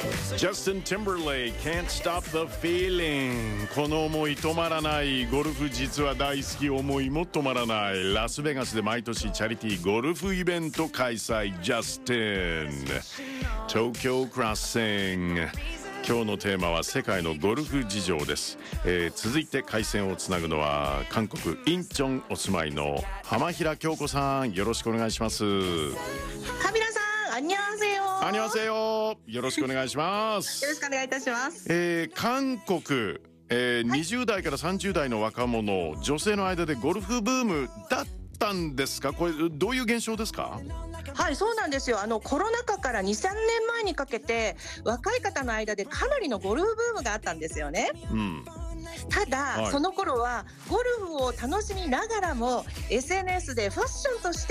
Justin Timberlake Can't Stop the Feeling。 この思い止まらない。ゴルフ実は大好き、思いも止まらない。ラスベガスで毎年チャリティーゴルフイベント開催。 Justin Tokyo Crossing。 今日のテーマは世界のゴルフ事情です。続いて回線をつなぐのは韓国インチョンお住まいの浜平京子さん、よろしくお願いします。 カビラさん、안녕하세요。 안녕하세요。よろしくお願いします。 よろしくお願いいたします。 韓国、20代から30代の若者、女性の間でゴルフブームだったんですか？これどういう現象ですか？ はい、そうなんですよ。コロナ禍から2、3年前にかけて若い方の間でかなりのゴルフブームがあったんですよね。ただ、その頃はゴルフを楽しみながらも SNS でファッションとして